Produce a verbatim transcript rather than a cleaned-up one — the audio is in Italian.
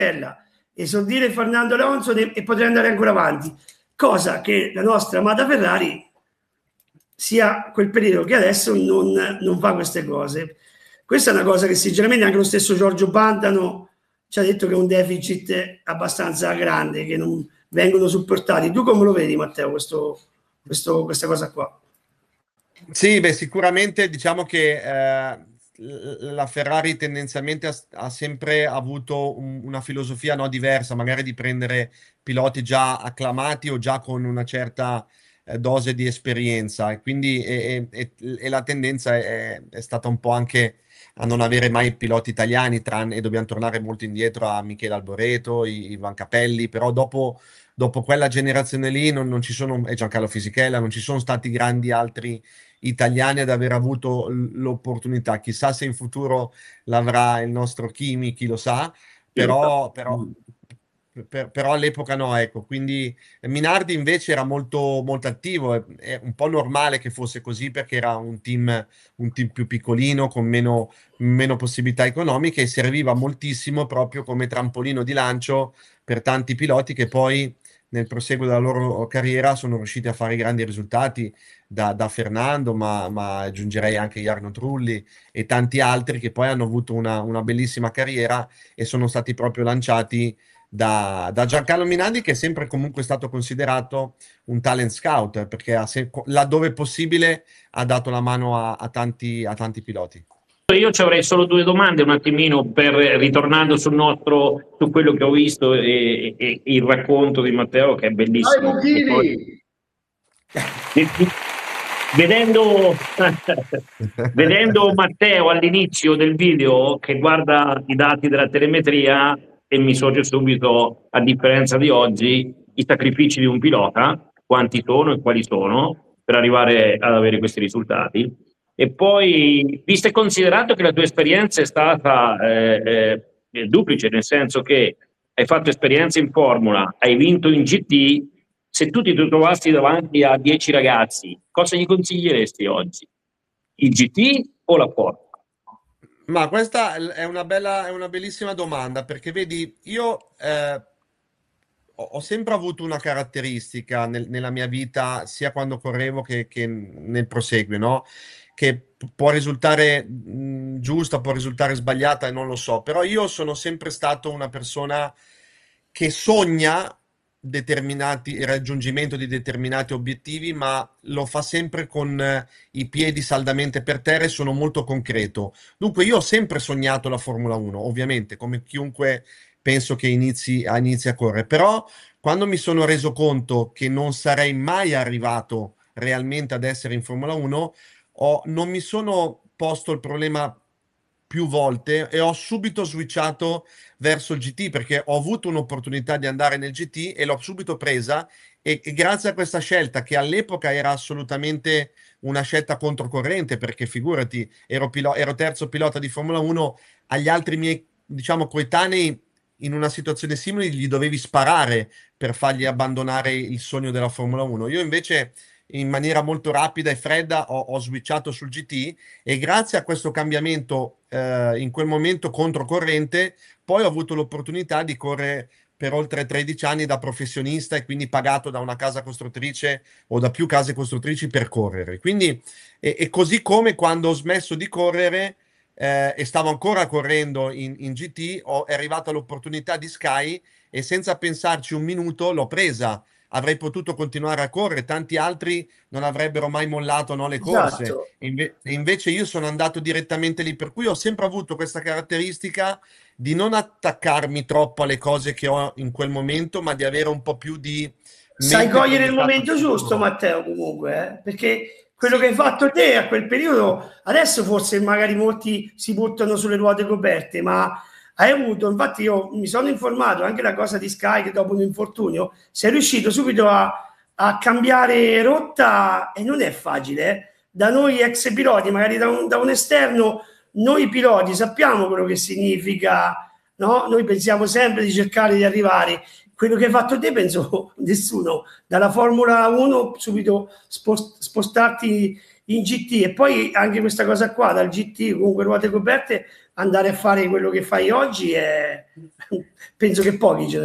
esordire Fernando Alonso e potrei andare ancora avanti, cosa che la nostra amata Ferrari sia quel periodo che adesso non, non fa queste cose. Questa è una cosa che sinceramente anche lo stesso Giorgio Bandano ci ha detto che è un deficit abbastanza grande, che non vengono supportati. Tu come lo vedi, Matteo, questo, questo, questa cosa qua? Sì, beh, sicuramente diciamo che eh, la Ferrari tendenzialmente ha, ha sempre avuto un, una filosofia no, diversa, magari di prendere piloti già acclamati o già con una certa eh, dose di esperienza, e quindi e, e, e la tendenza è, è stata un po' anche a non avere mai piloti italiani, tranne, e dobbiamo tornare molto indietro a Michele Alboreto, Ivan Capelli, però dopo, dopo quella generazione lì non, non ci sono, e Giancarlo Fisichella, non ci sono stati grandi altri italiani ad aver avuto l'opportunità. Chissà se in futuro l'avrà il nostro Kimi, chi lo sa, però, però, per, però all'epoca no, ecco. Quindi Minardi invece era molto, molto attivo, è, è un po' normale che fosse così perché era un team, un team più piccolino, con meno, meno possibilità economiche, e serviva moltissimo proprio come trampolino di lancio per tanti piloti che poi nel proseguo della loro carriera sono riusciti a fare grandi risultati, da, da Fernando, ma, ma aggiungerei anche Jarno Trulli e tanti altri che poi hanno avuto una, una bellissima carriera e sono stati proprio lanciati da, da Giancarlo Minardi, che è sempre comunque stato considerato un talent scout, perché ha se- laddove possibile ha dato la mano a, a tanti, a tanti piloti. Io ci avrei solo due domande, un attimino, per ritornando sul nostro, su quello che ho visto e, e, e il racconto di Matteo, che è bellissimo. Poi, vedendo, vedendo Matteo all'inizio del video che guarda i dati della telemetria, e mi sorge subito, a differenza di oggi, i sacrifici di un pilota, quanti sono e quali sono per arrivare ad avere questi risultati. E poi, visto e considerato che la tua esperienza è stata eh, eh, duplice, nel senso che hai fatto esperienza in Formula, hai vinto in G T, se tu ti trovassi davanti a dieci ragazzi, cosa gli consiglieresti oggi? Il G T o la Formula? Ma questa è una bella, è una bellissima domanda, perché vedi, io eh, ho ho sempre avuto una caratteristica nel- nella mia vita, sia quando correvo che, che nel proseguio, no? Che p- può risultare mh, giusta, può risultare sbagliata, non lo so, però io sono sempre stato una persona che sogna determinati, il raggiungimento di determinati obiettivi, ma lo fa sempre con eh, i piedi saldamente per terra, e sono molto concreto. Dunque, io ho sempre sognato la Formula uno, ovviamente, come chiunque penso che inizi a, inizi a correre, però quando mi sono reso conto che non sarei mai arrivato realmente ad essere in Formula uno, ho- non mi sono posto il problema più volte e ho subito switchato verso il G T, perché ho avuto un'opportunità di andare nel G T e l'ho subito presa, e, e grazie a questa scelta, che all'epoca era assolutamente una scelta controcorrente, perché figurati, ero, pilo- ero terzo pilota di Formula uno, agli altri miei, diciamo, coetanei in una situazione simile gli dovevi sparare per fargli abbandonare il sogno della Formula uno. Io invece in maniera molto rapida e fredda ho, ho switchato sul G T, e grazie a questo cambiamento eh, in quel momento controcorrente, poi ho avuto l'opportunità di correre per oltre tredici anni da professionista, e quindi pagato da una casa costruttrice o da più case costruttrici per correre. Quindi, e, e così come quando ho smesso di correre eh, e stavo ancora correndo in, in G T, ho, è arrivata l'opportunità di Sky, e senza pensarci un minuto l'ho presa. Avrei potuto continuare a correre, tanti altri non avrebbero mai mollato, no, le corse. Esatto. E inve- e invece io sono andato direttamente lì, per cui ho sempre avuto questa caratteristica di non attaccarmi troppo alle cose che ho in quel momento, ma di avere un po' più di Sai mente cogliere il proiettata al momento giusto, futuro. Matteo, comunque, eh? Perché quello che Sì, hai fatto te a quel periodo, adesso forse magari molti si buttano sulle ruote coperte, ma hai avuto, infatti io mi sono informato anche la cosa di Sky, che dopo un infortunio sei riuscito subito a, a cambiare rotta, e non è facile, eh? Da noi ex piloti, magari da un, da un esterno, noi piloti sappiamo quello che significa, no? Noi pensiamo sempre di cercare di arrivare. Quello che hai fatto te, penso nessuno, dalla Formula uno subito spostarti in G T, e poi anche questa cosa qua, dal G T comunque ruote coperte, andare a fare quello che fai oggi, è... penso che pochi ce ne